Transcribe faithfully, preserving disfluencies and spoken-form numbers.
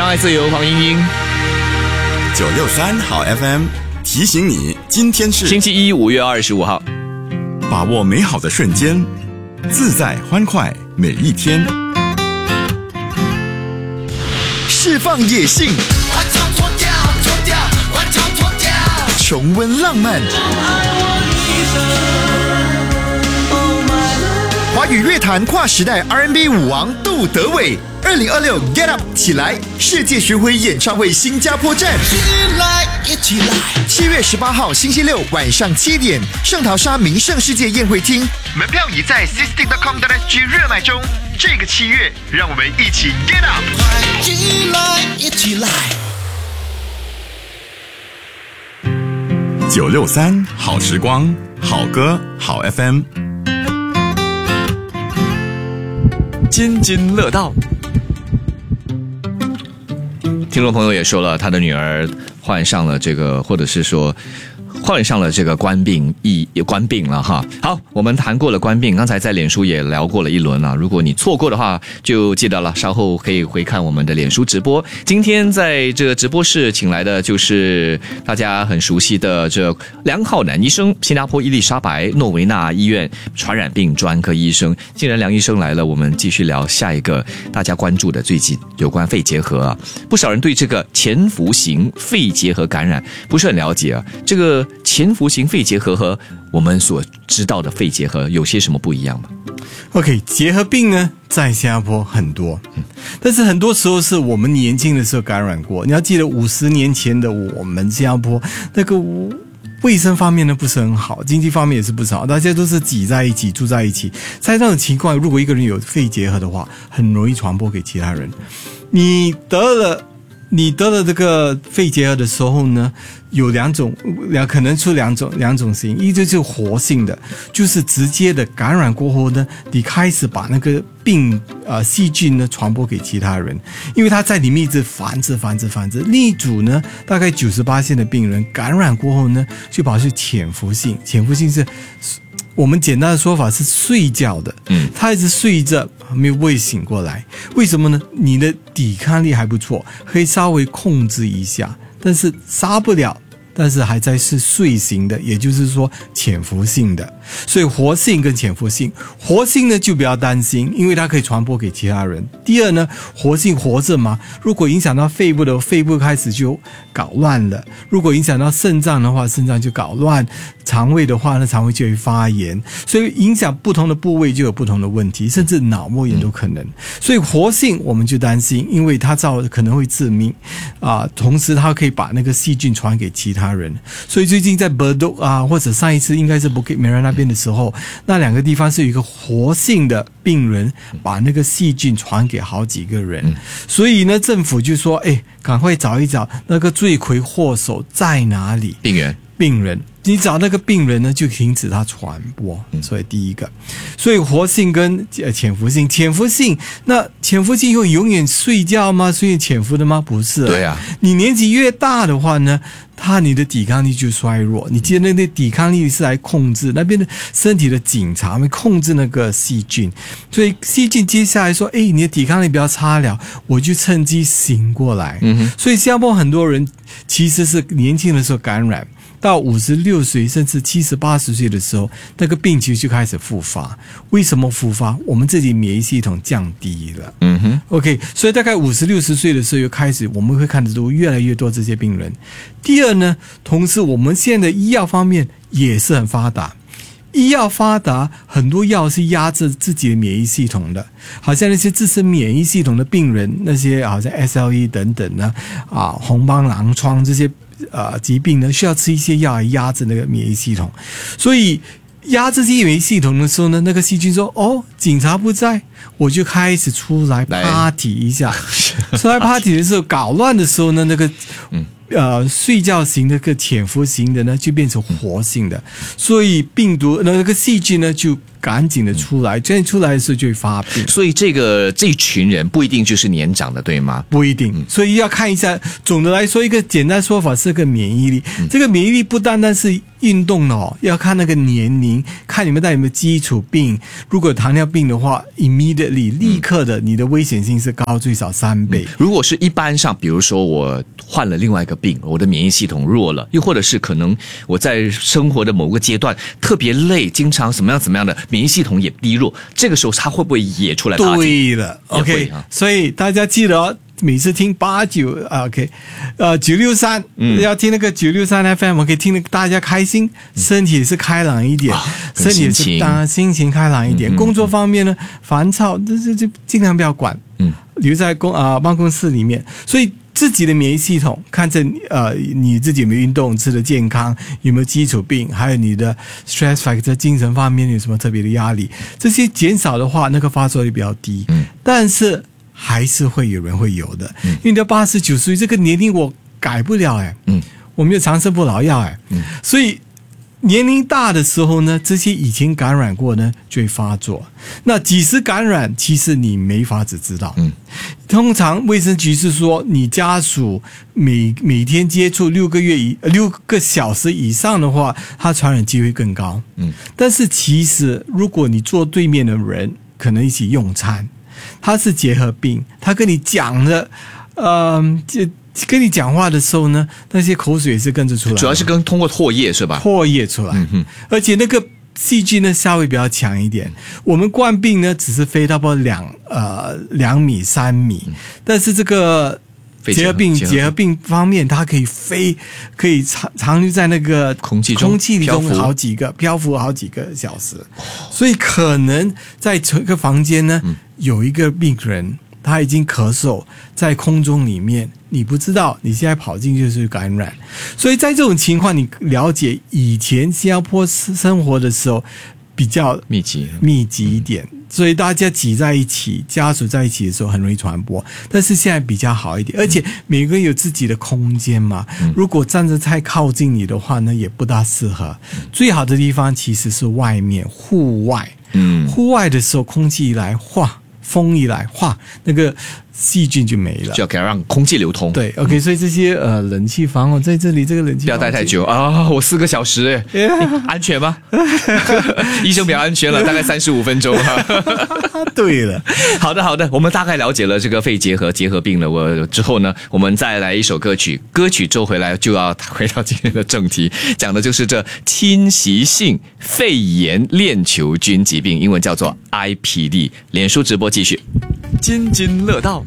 让爱自由，黄莺莺。 九六三好 F M 提醒你，今天是星期一，五月二十五号。 把握美好的瞬间，自在欢快每一天。释放野性，重温浪漫。华语乐坛跨时代 R and B 舞王杜德伟，二零二六 Get Up 起来世界巡回演唱会新加坡站，七月十八号星期六晚上七点，圣淘沙名胜世界宴会厅，门票已在 sisting dot com dot s g 热卖中。这个七月，让我们一起 Get Up， 起来一起来。九六三好时光，好歌好 F M。 津津乐道。听众朋友也说了，他的女儿患上了这个，或者是说患上了这个冠病，疫冠病了哈。好，我们谈过了冠病，刚才在脸书也聊过了一轮了。如果你错过的话，就记得了，稍后可以回看我们的脸书直播。今天在这个直播室请来的就是大家很熟悉的这梁浩南医生，新加坡伊丽莎白诺维纳医院传染病专科医生。既然梁医生来了，我们继续聊下一个大家关注的最近有关肺结核啊。不少人对这个潜伏型肺结核感染不是很了解啊，这个潜伏型肺结核和我们所知道的肺结核有些什么不一样吗？ OK， 结核病呢在新加坡很多，但是很多时候是我们年轻的时候感染过。你要记得五十年前的我们新加坡那个卫生方面呢不是很好，经济方面也是不是好，大家都是挤在一起住在一起，在那种情况，如果一个人有肺结核的话，很容易传播给其他人。你得了你得了这个肺结核的时候呢，有两种，两可能出两种两种型，一就是活性的，就是直接的感染过后呢，你开始把那个病呃细菌呢传播给其他人，因为它在里面一直繁殖繁殖繁殖。另一组呢，大概 百分之九十八 的病人感染过后呢，就跑去潜伏性，潜伏性是我们简单的说法是睡觉的，嗯，他一直睡着，没有被醒过来。为什么呢？你的抵抗力还不错，可以稍微控制一下，但是杀不了，但是还在是睡型的，也就是说潜伏性的。所以活性跟潜伏性，活性呢就不要担心，因为它可以传播给其他人。第二呢，活性活着嘛，如果影响到肺部的，肺部开始就搞乱了；如果影响到肾脏的话，肾脏就搞乱；肠胃的话呢，肠胃就会发炎。所以影响不同的部位就有不同的问题，甚至脑膜炎都可能。所以活性我们就担心，因为它造可能会致命啊，同时它可以把那个细菌传给其他人。所以最近在 Bedok 啊，或者上一次应该是 Bukit Merah 那边的时候，那两个地方是有一个活性的病人把那个细菌传给好几个人，所以呢，政府就说，哎，赶快找一找那个罪魁祸首在哪里。 病人， 病人，你找那个病人呢，就停止它传播。所以第一个，所以活性跟潜伏性，潜伏性，那潜伏性会永远睡觉吗？所以潜伏的吗？不是。 对啊， 你年纪越大的话呢，它你的抵抗力就衰弱。你记得那个抵抗力是来控制那边的身体的警察，会控制那个细菌。所以细菌接下来说，哎，你的抵抗力比较差了，我就趁机醒过来。嗯哼。所以新加坡很多人其实是年轻的时候感染，到五十六岁甚至七十八十岁的时候，那个病情就开始复发。为什么复发？我们自己免疫系统降低了。嗯哼 ，OK， 所以大概五十六十岁的时候又开始，我们会看得到越来越多这些病人。第二呢，同时我们现在的医药方面也是很发达。医药发达，很多药是压制自己的免疫系统的，好像那些自身免疫系统的病人，那些好像 S L E 等等呢，啊，红斑狼疮这些呃疾病呢，需要吃一些药来压制那个免疫系统。所以压制免疫系统的时候呢，那个细菌说：“哦，警察不在，我就开始出来 party 一下。”出来 party 的时候，搞乱的时候呢，那个嗯。呃，睡觉型的跟潜伏型的呢，就变成活性的，所以病毒那个细菌呢就赶紧的出来，这样出来的时候就会发病。 所以这个这一群人不一定就是年长的，对吗？ 不一定，所以要看一下。总的来说，一个简单说法是个免疫力。嗯、这个免疫力不单单是运动哦，要看那个年龄，看你们带有没有基础病。如果有糖尿病的话 ，immediately 立刻的，你的危险性是高最少三倍。 嗯、如果是一般上，比如说我患了另外一个病，我的免疫系统弱了，又或者是可能我在生活的某个阶段特别累，经常怎么样怎么样的，免疫系统也低弱，这个时候它会不会也出来？ 对了 ，OK，、啊、所以大家记得哦。每次听八九啊 ，OK， 呃九六三，嗯，要听那个九六三 F M， 我可以听得大家开心，身体是开朗一点， 啊、 身体是当然心情开朗一点。嗯、工作方面呢，烦躁，这这这尽量不要管，嗯，留在公啊、呃、办公室里面。所以自己的免疫系统，看着呃你自己有没有运动，吃的健康，有没有基础病，还有你的 stress factor 精神方面有什么特别的压力，这些减少的话，那个发作率比较低。嗯，但是。还是会有人会有的，嗯、因为到八十九岁这个年龄我改不了哎，嗯，我没有长生不老药哎，嗯，所以年龄大的时候呢，这些以前感染过呢就会发作。那几时感染，其实你没法子知道。嗯，通常卫生局是说，你家属每每天接触六个月以六个小时以上的话，它传染机会更高。嗯，但是其实如果你坐对面的人，可能一起用餐。他是结核病，他跟你讲的，呃，跟你讲话的时候呢，那些口水也是跟着出来的， 主要是跟通过唾液是吧？ 唾液出来，嗯哼，而且那个细菌呢稍微比较强一点。我们冠病呢只是飞到不两呃两米三米，嗯、但是这个。结核病，结核病方面，它可以飞，可以长长留在那个空气中， 空气里中好几个漂浮好几个小时，所以可能在这个房间呢，嗯、有一个病人他已经咳嗽在空中里面，你不知道，你现在跑进去就是感染，所以在这种情况，你了解以前新加坡生活的时候比较密集密集一点。嗯所以大家挤在一起，家属在一起的时候很容易传播，但是现在比较好一点，而且每个人有自己的空间嘛。嗯、如果站着太靠近你的话呢，也不大适合。嗯、最好的地方其实是外面，户外。嗯，户外的时候，空气一来，哗，风一来，哗，那个细菌就没了， 就要给它让空气流通。 对 ，OK，、嗯、所以这些呃冷气房哦，在这里这个冷气房不要待太久啊！我四个小时，哎，安全吗？医生比较安全了，大概三十五分钟哈。 对了， 好的好的，我们大概了解了这个肺结核结核病了。我之后呢，我们再来一首歌曲，歌曲之后回来就要回到今天的正题，讲的就是这侵袭性肺炎链球菌疾病，英文叫做 I P D。脸书直播继续，津津乐道。